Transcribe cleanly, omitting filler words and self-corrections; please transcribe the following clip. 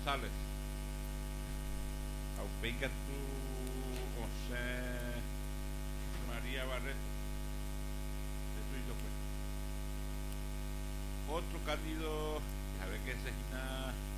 González. Aupica tú José María Barreto. Eso y pues. Otro candidato, a ver qué se